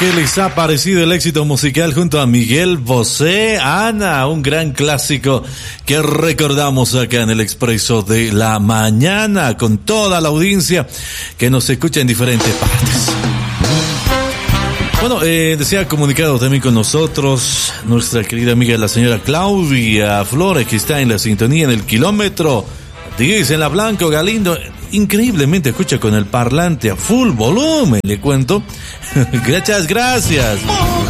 ¿Qué les ha parecido el éxito musical junto a Miguel Bosé? Ana, un gran clásico que recordamos acá en el Expreso de la Mañana con toda la audiencia que nos escucha en diferentes partes. Bueno, desea comunicado también con nosotros nuestra querida amiga la señora Claudia Flores, que está en la sintonía en el kilómetro 10 en la Blanco Galindo. Increíblemente escucha con el parlante a full volumen, le cuento. Gracias.